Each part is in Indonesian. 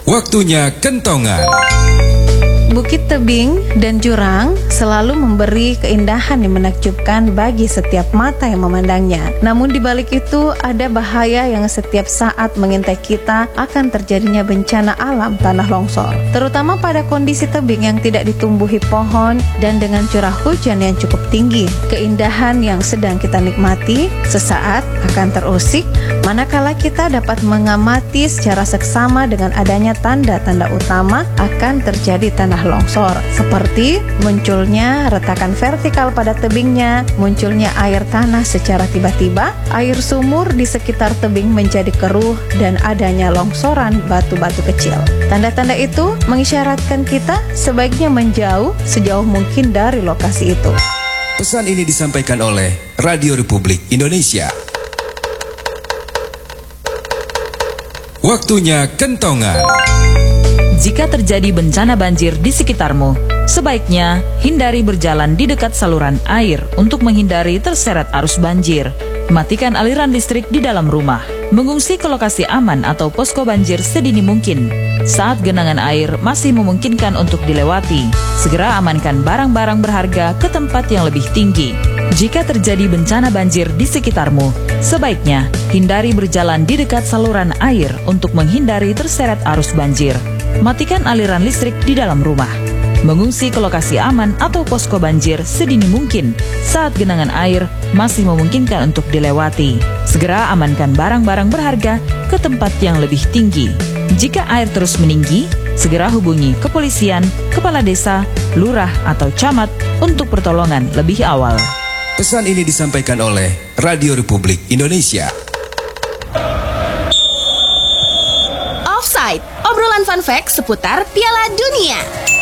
Waktunya kentongan. Bukit tebing dan jurang selalu memberi keindahan yang menakjubkan bagi setiap mata yang memandangnya. Namun di balik itu ada bahaya yang setiap saat mengintai kita akan terjadinya bencana alam tanah longsor. Terutama pada kondisi tebing yang tidak ditumbuhi pohon dan dengan curah hujan yang cukup tinggi. Keindahan yang sedang kita nikmati sesaat akan terusik manakala kita dapat mengamati secara seksama dengan adanya tanda-tanda utama akan terjadi tanah longsor, seperti munculnya retakan vertikal pada tebingnya, munculnya air tanah secara tiba-tiba, air sumur di sekitar tebing menjadi keruh, dan adanya longsoran batu-batu kecil. Tanda-tanda itu mengisyaratkan kita sebaiknya menjauh sejauh mungkin dari lokasi itu. Pesan ini disampaikan oleh Radio Republik Indonesia. Waktunya kentongan. Jika terjadi bencana banjir di sekitarmu, sebaiknya hindari berjalan di dekat saluran air untuk menghindari terseret arus banjir. Matikan aliran listrik di dalam rumah. Mengungsi ke lokasi aman atau posko banjir sedini mungkin. Saat genangan air masih memungkinkan untuk dilewati, segera amankan barang-barang berharga ke tempat yang lebih tinggi. Jika terjadi bencana banjir di sekitarmu, sebaiknya hindari berjalan di dekat saluran air untuk menghindari terseret arus banjir. Matikan aliran listrik di dalam rumah. Mengungsi ke lokasi aman atau posko banjir sedini mungkin saat genangan air masih memungkinkan untuk dilewati. Segera amankan barang-barang berharga ke tempat yang lebih tinggi. Jika air terus meninggi, segera hubungi kepolisian, kepala desa, lurah atau camat untuk pertolongan lebih awal. Pesan ini disampaikan oleh Radio Republik Indonesia. Offside, obrolan fun fact seputar Piala Dunia.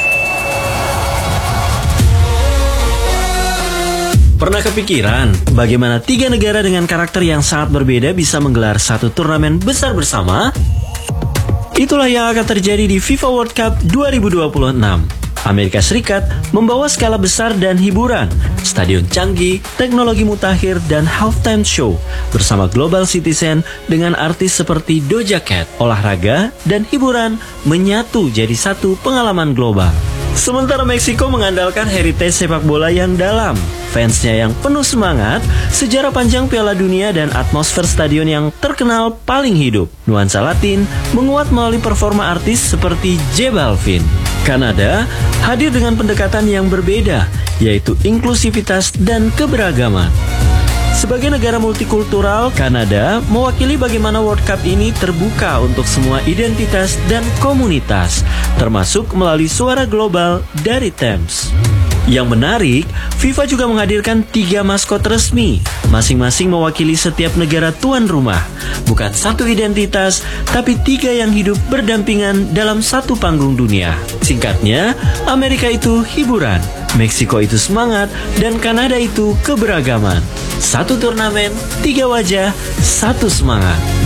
Pernah kepikiran bagaimana 3 negara dengan karakter yang sangat berbeda bisa menggelar satu turnamen besar bersama? Itulah yang akan terjadi di FIFA World Cup 2026. Amerika Serikat membawa skala besar dan hiburan, stadion canggih, teknologi mutakhir, dan halftime show bersama global citizen dengan artis seperti Doja Cat. Olahraga dan hiburan menyatu jadi satu pengalaman global. Sementara Meksiko mengandalkan heritage sepak bola yang dalam, fansnya yang penuh semangat, sejarah panjang Piala Dunia, dan atmosfer stadion yang terkenal paling hidup. Nuansa Latin menguat melalui performa artis seperti J Balvin. Kanada hadir dengan pendekatan yang berbeda, yaitu inklusivitas dan keberagaman. Sebagai negara multikultural, Kanada mewakili bagaimana World Cup ini terbuka untuk semua identitas dan komunitas, termasuk melalui suara global dari Thames. Yang menarik, FIFA juga menghadirkan 3 maskot resmi, masing-masing mewakili setiap negara tuan rumah. Bukan satu identitas, tapi 3 yang hidup berdampingan dalam satu panggung dunia. Singkatnya, Amerika itu hiburan, Meksiko itu semangat, dan Kanada itu keberagaman. Satu turnamen, 3 wajah, satu semangat.